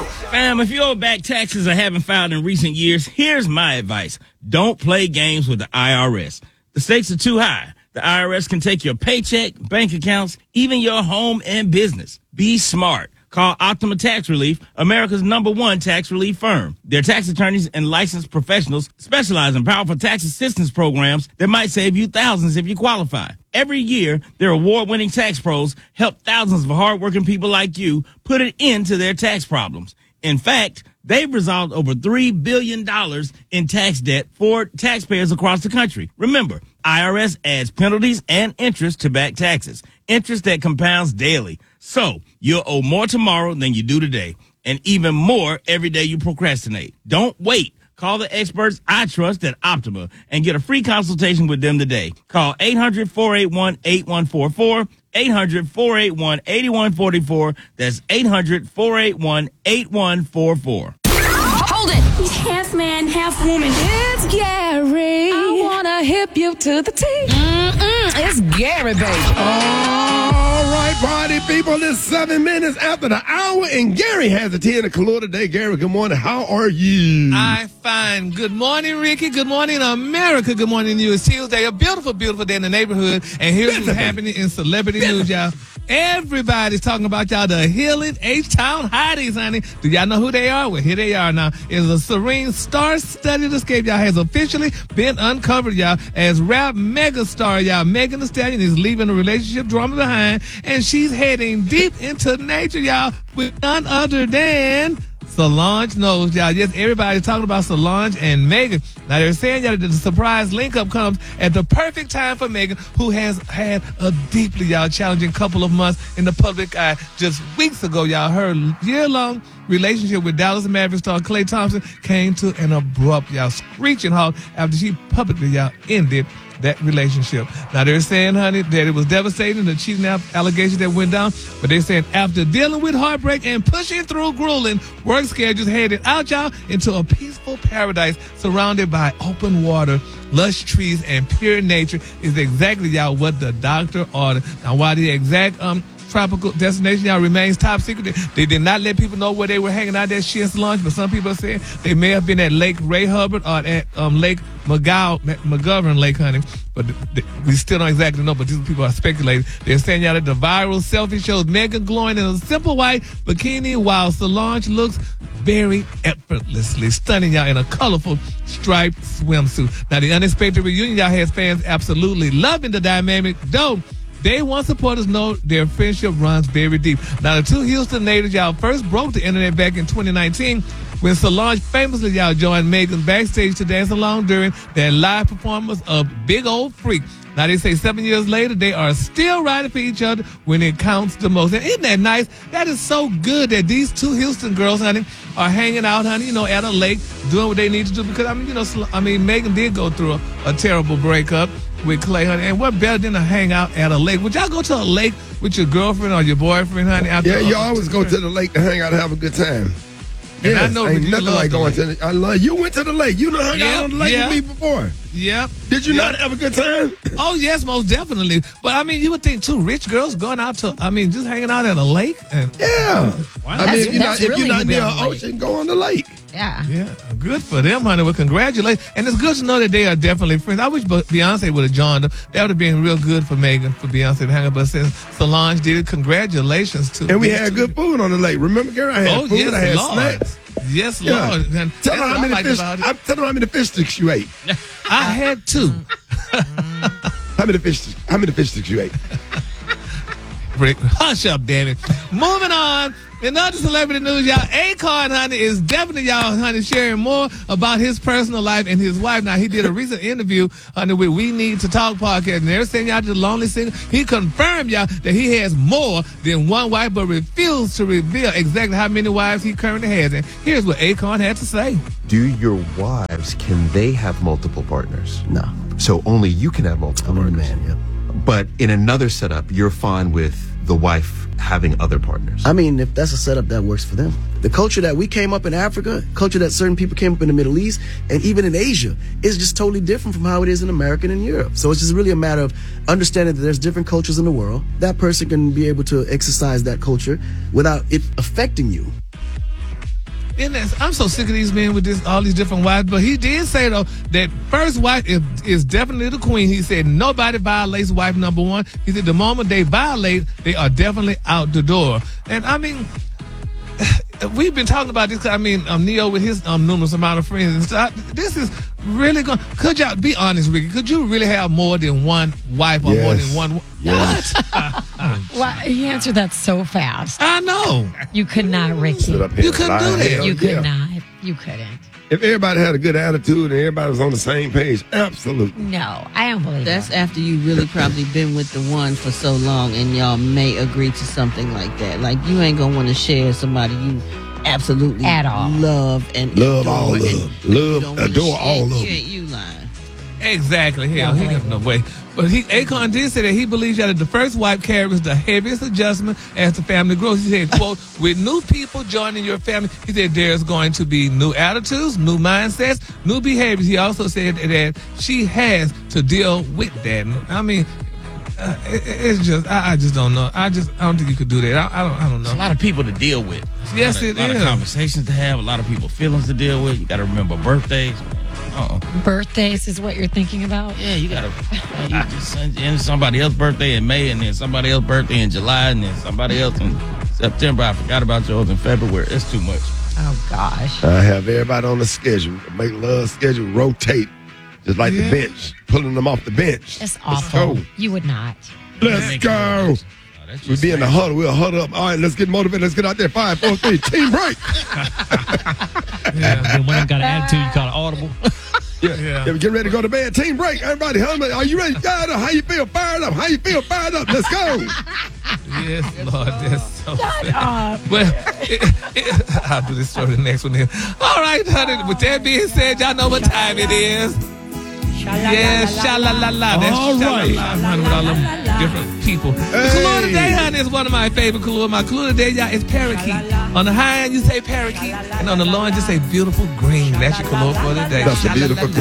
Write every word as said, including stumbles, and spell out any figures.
Fam, if you owe back taxes or haven't filed in recent years, here's my advice. Don't play games with the I R S. The stakes are too high. The I R S can take your paycheck, bank accounts, even your home and business. Be smart. Call Optima Tax Relief, America's number one tax relief firm. Their tax attorneys and licensed professionals specialize in powerful tax assistance programs that might save you thousands if you qualify. Every year, their award-winning tax pros help thousands of hardworking people like you put an end to their tax problems. In fact, they've resolved over three billion dollars in tax debt for taxpayers across the country. Remember, I R S adds penalties and interest to back taxes, interest that compounds daily. So you'll owe more tomorrow than you do today, and even more every day you procrastinate. Don't wait. Call the experts I trust at Optima and get a free consultation with them today. Call eight hundred, four eight one, eight one four four, eight hundred, four eight one, eight one four four. That's eight hundred, four eight one, eight one four four. Hold it! He's half man, half woman. It's Gary. I wanna hip you to the T. Mm-mm, it's Gary, baby. All right, party people. It's seven minutes after the hour, and Gary has a tea in the color today. Gary, good morning. How are you? I'm fine. Good morning, Ricky. Good morning, America. Good morning, you. It's Tuesday. A beautiful, beautiful day in the neighborhood. And here's what's happening in celebrity news, y'all. Everybody's talking about y'all, the Healing H-Town Hotties, honey. Do y'all know who they are? Well, here they are now. It's a serene star-studded escape, y'all, has officially been uncovered, y'all, as rap megastar, y'all. Megan Thee Stallion is leaving a relationship drama behind, and she's heading deep into nature, y'all, with none other than Solange Knowles, y'all. Yes, everybody's talking about Solange and Megan. Now, they're saying, y'all, that the surprise link-up comes at the perfect time for Megan, who has had a deeply, y'all, challenging couple of months in the public eye. Just weeks ago, y'all, her year-long relationship with Dallas Mavericks star Klay Thompson came to an abrupt, y'all, screeching halt after she publicly, y'all, ended that relationship. Now, they're saying, honey, that it was devastating, the cheating allegations that went down, but they're saying after dealing with heartbreak and pushing through grueling work schedules, headed out, y'all, into a peaceful paradise surrounded by open water, lush trees, and pure nature is exactly, y'all, what the doctor ordered. Now, while the exact um tropical destination, y'all, remains top secret, they did not let people know where they were hanging out that she and Solange, but some people are saying they may have been at Lake Ray Hubbard or at um, Lake McGow, McGovern Lake, honey. But th- we still don't exactly know, but these people are speculating. They're saying, y'all, that the viral selfie shows Megan glowing in a simple white bikini while Solange looks very effortlessly stunning, y'all, in a colorful striped swimsuit. Now, the unexpected reunion, y'all, has fans absolutely loving the dynamic, though Day One supporters know their friendship runs very deep. Now, the two Houston natives, y'all, first broke the internet back in twenty nineteen when Solange famously, y'all, joined Megan backstage to dance along during their live performance of Big Old Freak. Now, they say seven years later, they are still riding for each other when it counts the most. And isn't that nice? That is so good that these two Houston girls, honey, are hanging out, honey, you know, at a lake, doing what they need to do. Because, I mean, you know, I mean, Megan did go through a, a terrible breakup with Klay, honey. And what better than to hang out at a lake? Would y'all go to a lake with your girlfriend or your boyfriend, honey? After yeah, you always go to the lake to hang out and have a good time. And yes, I know ain't you nothing love like going lake. to the, I love you went to the lake. You done hung Yep, out on the lake yep. with me before. Yep. Did you yep. not have a good time? Oh, yes, most definitely. But, I mean, you would think two rich girls going out to, I mean, just hanging out at a lake. And Yeah. Wow. I mean, That's- if you're not, that's if really you're not to be near on an the lake. ocean, go on the lake. Yeah. Yeah, good for them, honey. Well, congratulations. And it's good to know that they are definitely friends. I wish Beyonce would have joined them. That would have been real good for Megan, for Beyonce to hang up. But since Solange did it, congratulations to And we these had two. good food on the lake. Remember, Gary? I had Oh, food. yes, I had Lord. snacks. Yes, Yeah. Lord. And Tell that's her how what I many liked fish. about it. I, tell her how many fish sticks you ate. I had two. How many fish? How many fish sticks you ate? Rick, hush up, damn it. Moving on. In other celebrity news, y'all, Akon, honey, is definitely, y'all, honey, sharing more about his personal life and his wife. Now, he did a recent interview, honey, with We Need to Talk podcast, and they're saying, y'all, the lonely singer, he confirmed, y'all, that he has more than one wife, but refused to reveal exactly how many wives he currently has. And here's what Akon had to say. Do your wives, can they have multiple partners? No, So only you can have multiple I'm a partners. man, yeah. But in another setup, you're fine with the wife having other partners. I mean, if that's a setup that works for them. The culture that we came up in Africa, culture that certain people came up in the Middle East, and even in Asia, is just totally different from how it is in America and in Europe. So it's just really a matter of understanding that there's different cultures in the world. That person can be able to exercise that culture without it affecting you. isn't that, I'm so sick of these men with this all these different wives. But he did say though that first wife is, is definitely the queen. He said nobody violates wife number one. He said the moment they violate, they are definitely out the door. And I mean, we've been talking about this. I mean, um, Neo with his um, numerous amount of friends and stuff. This is really going. Could y'all be honest, Ricky? Could you really have more than one wife or Yes. more than one? Yes. What? Well, he answered that so fast. I know. You could not, Ricky. Sit up here You and couldn't lie. do that. Hell You could yeah. not. You couldn't. If everybody had a good attitude and everybody was on the same page, absolutely. No, I don't believe That's that. after you really probably been with the one for so long and y'all may agree to something like that. Like you ain't gonna want to share somebody you absolutely At all. love and Love adore all and love. you Love, don't wanna adore share. all of You, them. you lying. Exactly. Hell, No, he got no way. But he, Akon did say that he believes that the first wife carries the heaviest adjustment as the family grows. He said, quote, with new people joining your family, he said there's going to be new attitudes, new mindsets, new behaviors. He also said that she has to deal with that. I mean, uh, it, it's just, I, I just don't know. I just, I don't think you could do that. I, I don't, I don't There's a know. lot of people to deal with. Yes, a it lot is. of conversations to have. A lot of people feelings to deal with. You got to remember birthdays. Uh-uh. Birthdays is what you're thinking about? Yeah, you got to. You just and somebody else's birthday in May, and then somebody else's birthday in July, and then somebody else in September. I forgot about yours in February. It's too much. Oh, gosh. I have everybody on the schedule. Make love schedule rotate, just like Yeah. the bench, pulling them off the bench. That's Let's awful. go. You would not. Let's go. Oh, that's We'll just be in the huddle. We'll huddle up. All right, let's get motivated. Let's get out there. Five, four, three. Team break. Yeah. Then when I've got an attitude, you call it audible. Yeah. Yeah. yeah. We get ready to go to bed. Team break. Everybody, helmet. Are you ready? Fired up. How you feel? Fired up. How you feel? Fired up. Let's go. Yes, Lord, that's so sad. Well, it, it, I'll do this story the next one then. All right, honey, with that being said, y'all know what time it is. Yes, sha-la-la-la. That's All right. sha-la-la, honey, with all them different people. The clue today, honey, is one of my favorite clues. My clue today, y'all, is parakeet. On the high end, you say parakeet, and on the low end, you say beautiful green. That's your clue for today. That's a beautiful Sha-la-la-la.